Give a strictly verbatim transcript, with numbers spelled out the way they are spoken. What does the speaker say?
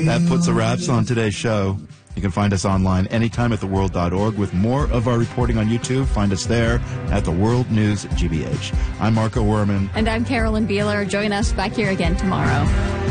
That puts the wraps on today's show. You can find us online anytime at the world dot org with more of our reporting on YouTube. Find us there at the World News G B H. I'm Marco Werman. And I'm Carolyn Beeler. Join us back here again tomorrow.